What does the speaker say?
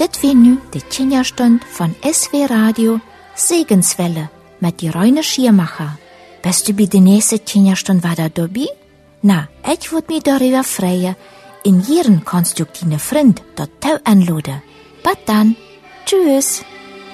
Dit wie nu de Kinderstund von SW Radio Segenswelle mit die Reine Schiermacher. Bist du bei der nächsten Kinderstund wieder dabei? Na, ich würd mich darüber freuen. In jeden kannst du deine Freund dort anladen. Bis dann. Tschüss.